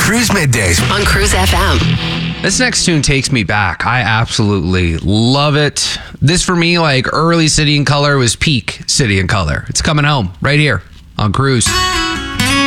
Cruise Middays on Cruise FM. This next tune takes me back. I absolutely love it. This for me, like early City and Color was peak City and Color. It's coming home right here on Cruise.